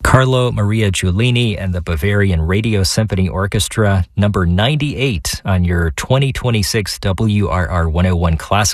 Carlo Maria Giulini and the Bavarian Radio Symphony Orchestra, number 98 on your 2026 WRR 101 Classic